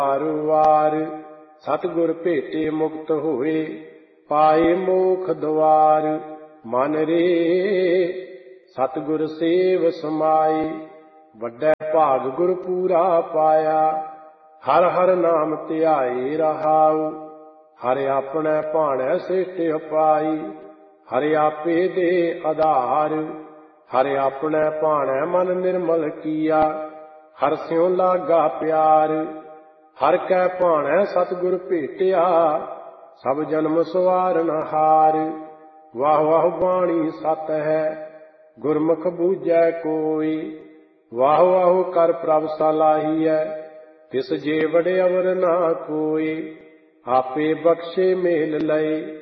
ਵਾਰ ਵਾਰ ਸਤਿਗੁਰ ਭੇਟੇ ਮੁਕਤ ਹੋਏ, ਪਾਏ ਮੋਖ ਦੁਆਰ। ਮਨ ਰੇ ਸਤਿਗੁਰ ਸੇਵ ਸਮਾਏ, ਵੱਡਾ ਭਾਗ ਗੁਰ ਪੂਰਾ ਪਾਇਆ। ਹਰ ਹਰ ਨਾਮ ਧਿਆਏ ਰਹਾਉ, ਹਰਿ ਆਪਣੇ ਭਾਣੈ ਸ੍ਰਿਸ਼ਟਿ ਪਾਈ। ਹਰਿ ਆਪੇ ਦੇ ਆਧਾਰ, ਹਰਿ ਆਪਣੇ ਭਾਣੈ ਮਨ ਨਿਰਮਲ ਕੀਆ। ਹਰਿ ਸਿਉ ਲਾਗਾ ਪਿਆਰ, ਹਰਿ ਕੈ ਭਾਣੈ ਸਤਿਗੁਰ ਭੇਟਿਆ। ਸਭ ਜਨਮ ਸਵਾਰਨ ਹਾਰ, ਵਾਹ ਵਾਹ ਬਾਣੀ ਸਤ ਹੈ, ਗੁਰਮੁਖ ਬੂਝੈ ਕੋਈ। ਵਾਹ ਵਾਹ ਕਰ ਪ੍ਰਭ ਸਲਾਹੀਐ, ਤਿਸ ਜੇ ਵਡਿਆਵਰ ਨਾ ਕੋਈ। ਆਪੇ ਬਖਸ਼ੇ ਮੇਲ ਲਏ,